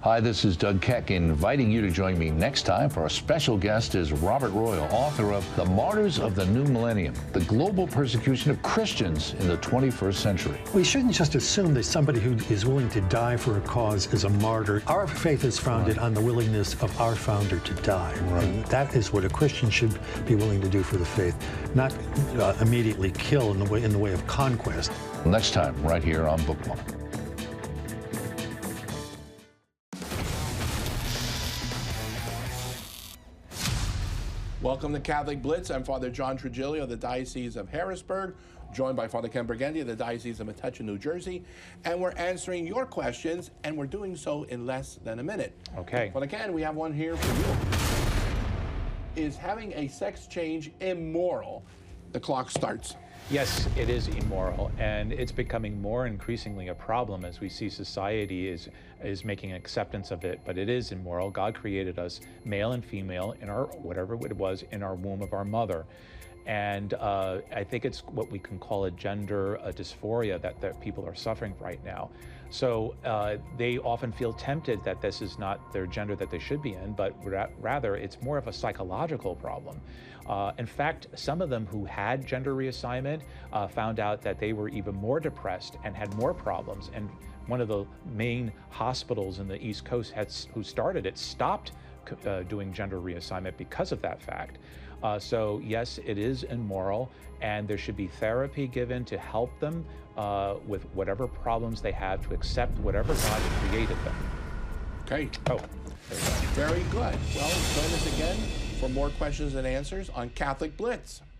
Hi, this is Doug Keck, inviting you to join me next time for our special guest is Robert Royal, author of The Martyrs of the New Millennium, the global persecution of Christians in the 21st century. We shouldn't just assume that somebody who is willing to die for a cause is a martyr. Our faith is founded on the willingness of our founder to die. Right. And that is what a Christian should be willing to do for the faith, not immediately kill in the way of conquest. Next time, right here on Bookmark. Welcome to Catholic Blitz. I'm Father John Trigilio of the Diocese of Harrisburg, joined by Father Ken Burgundy of the Diocese of Metuchen, New Jersey. And we're answering your questions, and we're doing so in less than a minute. Okay. Father Ken, we have one here for you. Is having a sex change immoral? The clock starts. Yes, it is immoral, and it's becoming more increasingly a problem as we see society is making an acceptance of it, but it is immoral. God created us male and female in our, whatever it was, in our womb of our mother. And I think it's what we can call a gender dysphoria that people are suffering right now. So they often feel tempted that this is not their gender that they should be in, but rather it's more of a psychological problem. In fact, some of them who had gender reassignment found out that they were even more depressed and had more problems. And one of the main hospitals in the East Coast who started it stopped doing gender reassignment because of that fact. So yes, it is immoral, and there should be therapy given to help them with whatever problems they have to accept whatever God created them. Okay. Oh. Very good. Well, join us again for more questions and answers on Catholic Blitz.